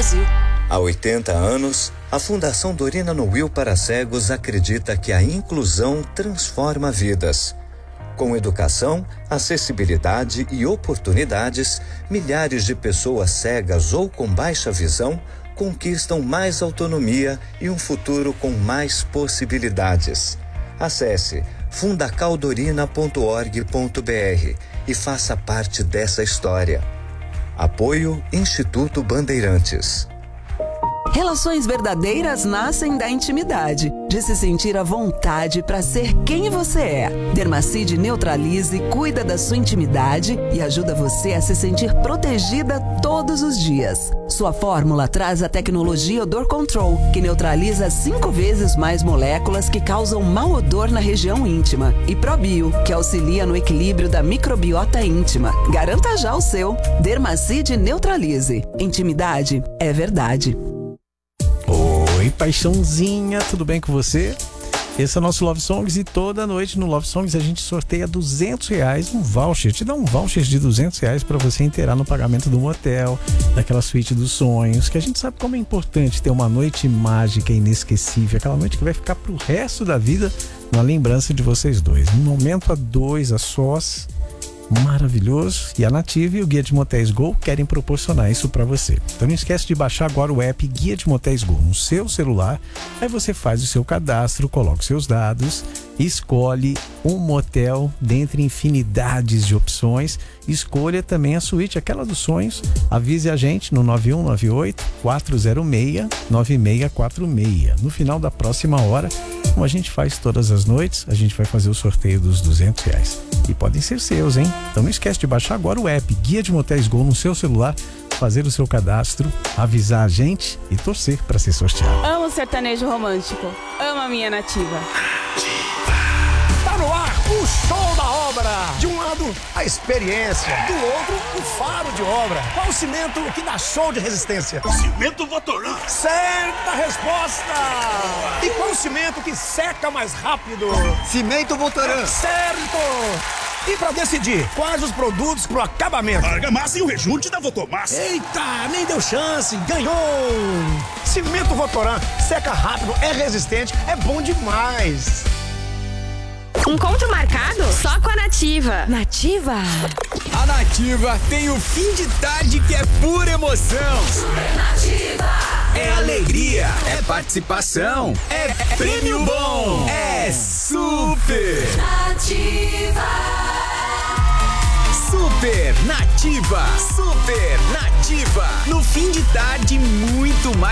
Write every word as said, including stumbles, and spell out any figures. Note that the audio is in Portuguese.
Brasil. Há oitenta anos, a Fundação Dorina Noil para Cegos acredita que a inclusão transforma vidas. Com educação, acessibilidade e oportunidades, milhares de pessoas cegas ou com baixa visão conquistam mais autonomia e um futuro com mais possibilidades. Acesse fundacaldorina ponto org ponto br e faça parte dessa história. Apoio Instituto Bandeirantes. Relações verdadeiras nascem da intimidade, de se sentir à vontade para ser quem você é. Dermacide Neutralize cuida da sua intimidade e ajuda você a se sentir protegida todos os dias. Sua fórmula traz a tecnologia Odor Control, que neutraliza cinco vezes mais moléculas que causam mau odor na região íntima. E ProBio, que auxilia no equilíbrio da microbiota íntima. Garanta já o seu. Dermacide Neutralize. Intimidade é verdade. Oi, paixãozinha, tudo bem com você? Esse é o nosso Love Songs e toda noite no Love Songs a gente sorteia duzentos reais, um voucher, te dá um voucher de duzentos reais para você inteirar no pagamento do motel, daquela suíte dos sonhos, que a gente sabe como é importante ter uma noite mágica, inesquecível, aquela noite que vai ficar pro resto da vida na lembrança de vocês dois. Um momento a dois, a sós, maravilhoso, e a Nativa e o Guia de Motéis Go querem proporcionar isso para você. Então não esquece de baixar agora o app Guia de Motéis Go no seu celular. Aí você faz o seu cadastro, coloca os seus dados, escolhe um motel dentre infinidades de opções, escolha também a suíte, aquela dos sonhos. Avise a gente no nove um nove oito, quatro zero seis, nove seis quatro seis. No final da próxima hora, como a gente faz todas as noites, a gente vai fazer o sorteio dos duzentos reais. E podem ser seus, hein? Então não esquece de baixar agora o app Guia de Motéis Go no seu celular, fazer o seu cadastro, avisar a gente e torcer para ser sorteado. Amo sertanejo romântico. Amo a minha Nativa. Tá no ar o show da obra. De um lado, a experiência. Do outro, o faro de obra. Qual o cimento que dá show de resistência? Cimento Votoran. Certa resposta. E qual o cimento que seca mais rápido? Cimento Votoran. Certo. E pra decidir quais os produtos pro acabamento? Argamassa e o rejunte da Votomassa. Eita, nem deu chance, ganhou! Cimento Votoran seca rápido, é resistente, é bom demais. Encontro marcado? Só com a Nativa. Nativa? A Nativa tem o fim de tarde que é pura emoção. Nativa! É alegria, é participação, é prêmio bom, é super. Nativa! Super Nativa, Super Nativa. No fim de tarde, muito mais.